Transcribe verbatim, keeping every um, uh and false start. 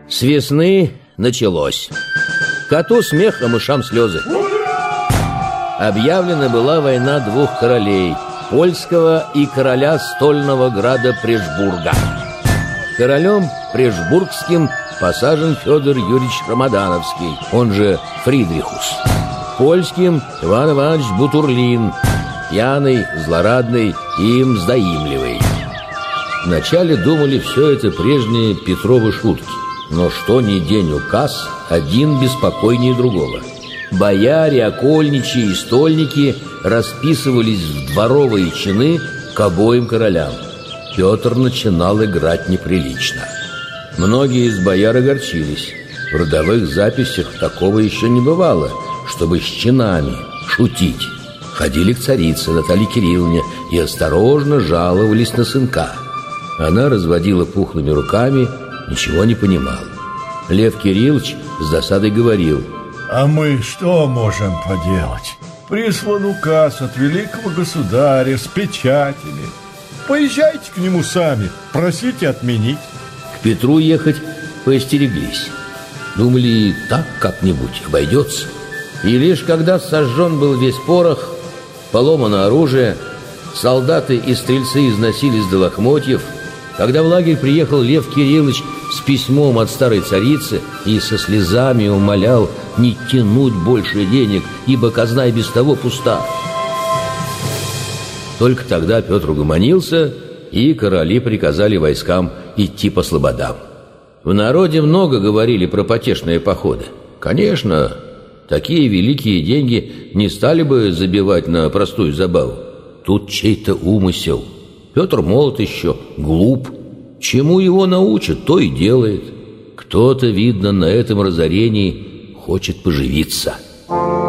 С весны началось. Коту смех, а мышам слезы. Объявлена была война двух королей, польского и короля стольного града Прешбурга. Королем Прешбургским посажен Федор Юрьевич Рамадановский, он же Фридрихус. Польским Иван Иванович Бутурлин, пьяный, злорадный и мздоимливый. Вначале думали, все это прежние Петровы шутки. Но что ни день указ, один беспокойнее другого. Бояре, окольничьи и стольники расписывались в дворовые чины к обоим королям. Петр начинал играть неприлично. Многие из бояр огорчились. В родовых записях такого еще не бывало, чтобы с чинами шутить. Ходили к царице Наталье Кирилловне и осторожно жаловались на сынка. Она разводила пухлыми руками, ничего не понимал. Лев Кириллович с досадой говорил: «А мы что можем поделать? Прислан указ от великого государя с печатями. Поезжайте к нему сами, просите отменить». К Петру ехать поостереглись. Думали, так как-нибудь обойдется. И лишь когда сожжен был весь порох, поломано оружие, солдаты и стрельцы износились до лохмотьев, когда в лагерь приехал Лев Кириллович с письмом от старой царицы и со слезами умолял не тянуть больше денег, ибо казна и без того пуста. Только тогда Петр угомонился, и короли приказали войскам идти по слободам. В народе много говорили про потешные походы. Конечно, такие великие деньги не стали бы забивать на простую забаву. Тут чей-то умысел. Петр молод еще, глуп. Чему его научат, то и делает. Кто-то, видно, на этом разорении хочет поживиться.